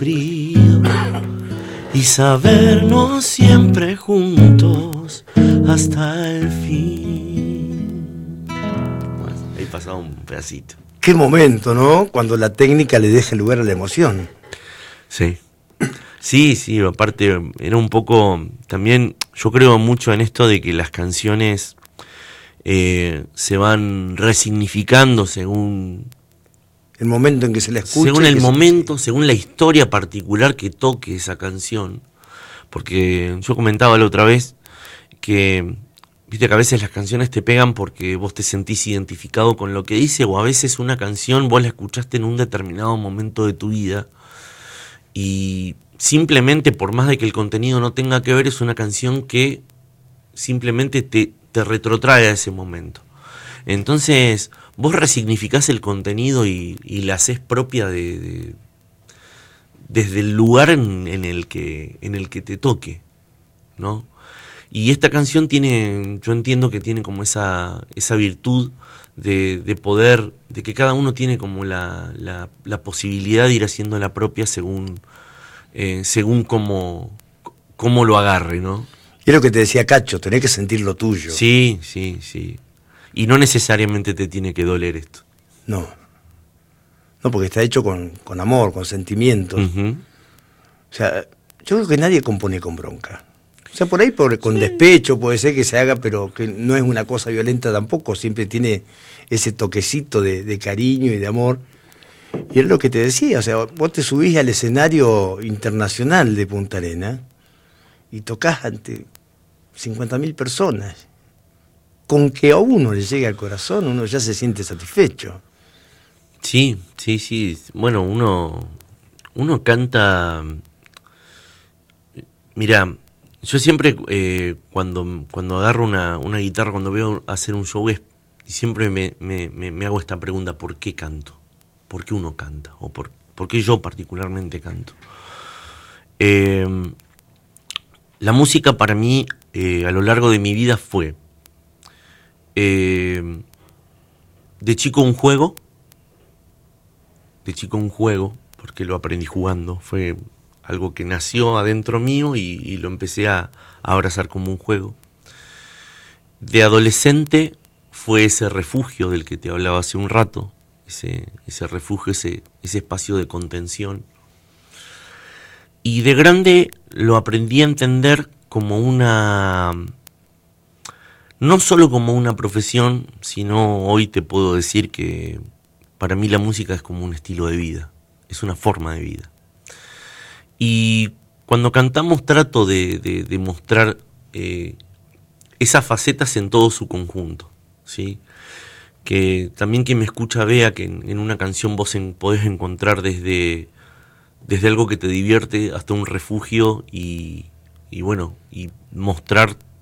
brío y sabernos siempre juntos hasta el fin. Bueno, ahí pasaba un pedacito. Qué momento, ¿no? Cuando la técnica le deja lugar a la emoción. Sí. Sí, aparte era un poco, también yo creo mucho en esto de que las canciones se van resignificando según el momento en que se la escucha. Según el momento, según la historia particular que toque esa canción. Porque yo comentaba la otra vez que, viste que a veces las canciones te pegan porque vos te sentís identificado con lo que dice, o a veces una canción vos la escuchaste en un determinado momento de tu vida y simplemente, por más de que el contenido no tenga que ver, es una canción que simplemente te retrotrae a ese momento. Entonces, vos resignificás el contenido y la hacés propia desde el lugar en el que te toque, ¿no? Y esta canción tiene, yo entiendo que tiene como esa virtud de poder, de que cada uno tiene como la posibilidad de ir haciendo la propia según cómo lo agarre, ¿no? Y es lo que te decía Cacho, tenés que sentir lo tuyo. Sí. Y no necesariamente te tiene que doler esto. No, porque está hecho con amor, con sentimientos. Uh-huh. O sea, yo creo que nadie compone con bronca. O sea, por ahí con despecho puede ser que se haga, pero que no es una cosa violenta tampoco, siempre tiene ese toquecito de cariño y de amor. Y es lo que te decía, o sea, vos te subís al escenario internacional de Punta Arenas y tocás ante 50.000 personas. Con que a uno le llegue al corazón, uno ya se siente satisfecho. Sí. Bueno, uno canta. Mira, yo siempre cuando agarro una guitarra, cuando veo hacer un show, siempre me hago esta pregunta: ¿por qué canto? ¿Por qué uno canta? ¿O por qué yo particularmente canto? La música para mí, a lo largo de mi vida, fue de chico un juego, porque lo aprendí jugando, fue algo que nació adentro mío y lo empecé a abrazar como un juego. De adolescente fue ese refugio del que te hablaba hace un rato, ese refugio, ese espacio de contención. Y de grande lo aprendí a entender como no solo como una profesión, sino hoy te puedo decir que para mí la música es como un estilo de vida, es una forma de vida. Y cuando cantamos trato de mostrar esas facetas en todo su conjunto, ¿sí? Que también quien me escucha vea que en una canción vos podés encontrar desde algo que te divierte hasta un refugio y bueno, y mostrar